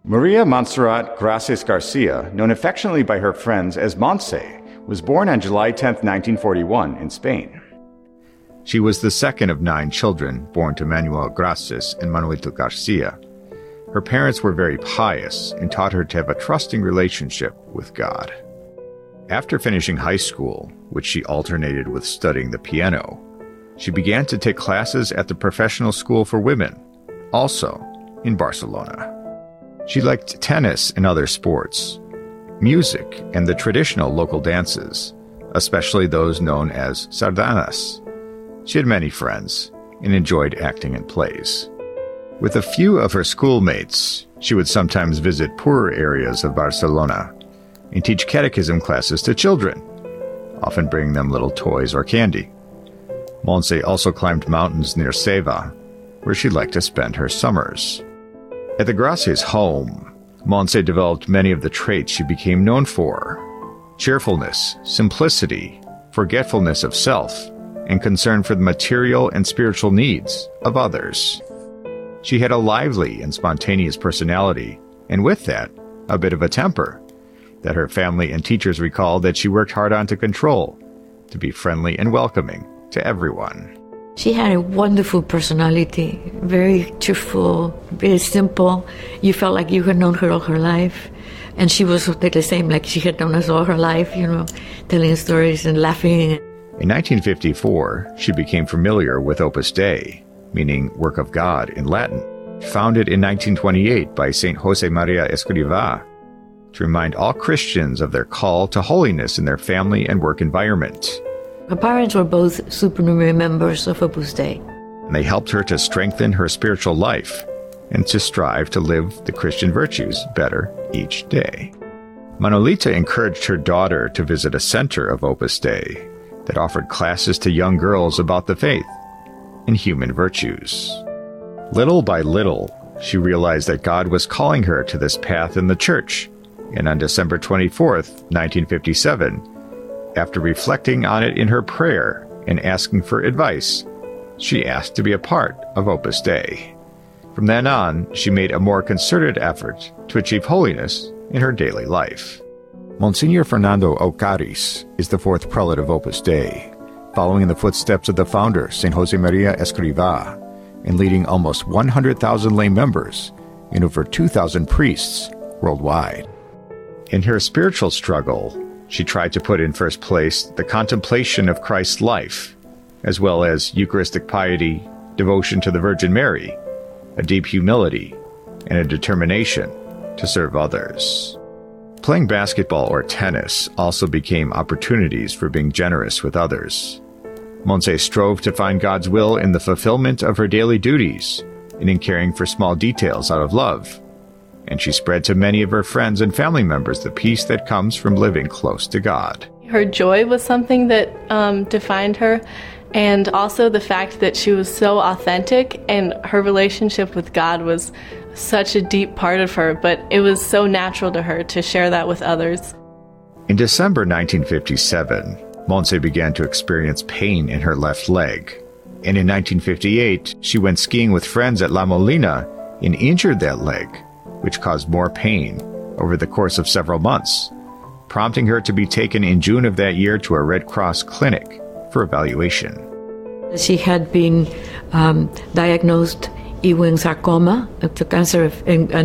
Maria Montserrat Gracias Garcia, known affectionately by her friends as Montse, was born on July 10, 1941, in Spain. She was the second of 9 children born to Manuel Gracias and Manuelito Garcia. Her parents were very pious and taught her to have a trusting relationship with God. After finishing high school, which she alternated with studying the piano, she began to take classes at the Professional School for Women, also in Barcelona. She liked tennis and other sports, music, and the traditional local dances, especially those known as sardanas. She had many friends and enjoyed acting in plays. With a few of her schoolmates, she would sometimes visit poorer areas of Barcelona and teach catechism classes to children, often bringing them little toys or candy. Montse also climbed mountains near Ceuta, where she liked to spend her summers. At the Gracias home, Montse developed many of the traits she became known for: cheerfulness, simplicity, forgetfulness of self, and concern for the material and spiritual needs of others. She had a lively and spontaneous personality, and with that, a bit of a temper, that her family and teachers recalled that she worked hard on to control, to be friendly and welcoming to everyone. She had a wonderful personality, very cheerful, very simple. You felt like you had known her all her life. And she was the same, like she had known us all her life, telling stories and laughing. In 1954, she became familiar with Opus Dei, meaning Work of God in Latin, founded in 1928 by St. Jose Maria Escrivá, to remind all Christians of their call to holiness in their family and work environment. Her parents were both supernumerary members of Opus Dei. And they helped her to strengthen her spiritual life and to strive to live the Christian virtues better each day. Manuelita encouraged her daughter to visit a center of Opus Dei that offered classes to young girls about the faith and human virtues. Little by little, she realized that God was calling her to this path in the church, and on December 24th, 1957, after reflecting on it in her prayer and asking for advice, she asked to be a part of Opus Dei. From then on, she made a more concerted effort to achieve holiness in her daily life. Monsignor Fernando Ocaris is the 4th prelate of Opus Dei, following in the footsteps of the founder, St. Jose Maria Escrivá, and leading almost 100,000 lay members and over 2,000 priests worldwide. In her spiritual struggle, she tried to put in first place the contemplation of Christ's life, as well as Eucharistic piety, devotion to the Virgin Mary, a deep humility, and a determination to serve others. Playing basketball or tennis also became opportunities for being generous with others. Montse strove to find God's will in the fulfillment of her daily duties and in caring for small details out of love. And she spread to many of her friends and family members the peace that comes from living close to God. Her joy was something that defined her, and also the fact that she was so authentic, and her relationship with God was such a deep part of her, but it was so natural to her to share that with others. In December 1957, Montse began to experience pain in her left leg, and in 1958, she went skiing with friends at La Molina and injured that leg, which caused more pain over the course of several months, prompting her to be taken in June of that year to a Red Cross clinic for evaluation. She had been diagnosed Ewing sarcoma, it's a cancer of